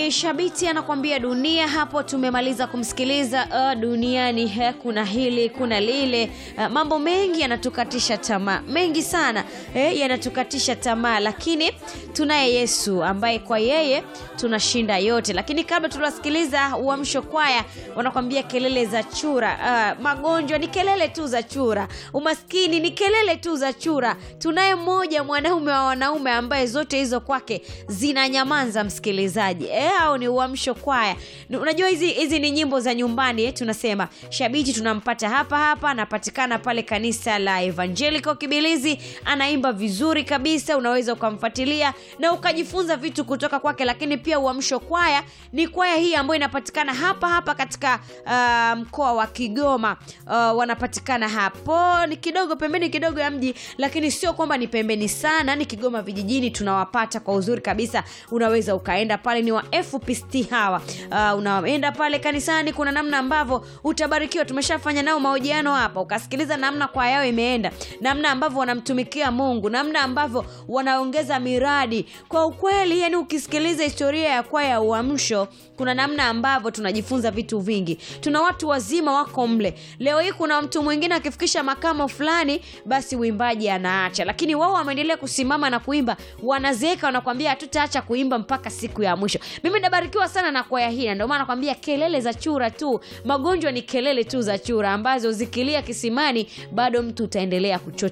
Shabiti anakuambia dunia. Hapo tumemaliza kumsikiliza duniani kuna hili kuna lile, mambo mengi yanatukatisha tamaa, mengi sana yanatukatisha tamaa, lakini tunaye Yesu ambaye kwa yeye tunashinda yote. Lakini kabla tunasikiliza Uamsho Kwaya, wanakuambia kelele za chura. Magonjwa ni kelele tu za chura, umaskini ni kelele tu za chura. Tunaye mmoja mwanaume wa wanaume ambaye zote hizo kwake zinanyamanza, msikilizaji. Au ni Uamsho Kwaya. Unajua hizi ni nyimbo za nyumbani, tunasema Shabiti tunampata hapa, anapatikana pale kanisa la Evangelical Kibilizi, anaimba vizuri kabisa, unaweza ukamfuatilia na ukajifunza vitu kutoka kwake. Lakini pia Uamsho Kwaya ni kwaya hii ambayo inapatikana hapa katika mkoa wa Kigoma. Wanapatikana hapo ni kidogo pembeni kidogo ya mji, lakini sio kwamba ni pembeni sana, ni Kigoma vijijini tunawapata kwa uzuri kabisa. Unaweza ukaenda pale, ni wa FPST hawa. Unaenda pale kanisani, kuna namna ambavyo utabarikiwa. Tumeshafanya nao mahojiano hapa, ukasikiliza namna kwa yao imeenda, namna ambavyo wanamtumikia Mungu, namna ambavyo wanaongeza miradi. Kwa ukweli, yani ukisikiliza historia ya kwaya Uamsho, kuna namna ambavyo tunajifunza vitu vingi. Tuna watu wazima wako mle. Leo hii kuna mtu mwingine akifikisha makamo fulani, basi uimbaji anaacha, lakini wao wameendelea kusimama na kuimba. Wanazeeka, wanakuambia hatutaacha kuimba mpaka siku ya mwisho. Mimi nabarikiwa sana na kwaya hii, ndio maana nakwambia kelele za chura tu. Magonjwa ni kelele tu za chura ambazo zikilia kisimani bado mtu utaendelea kuchota.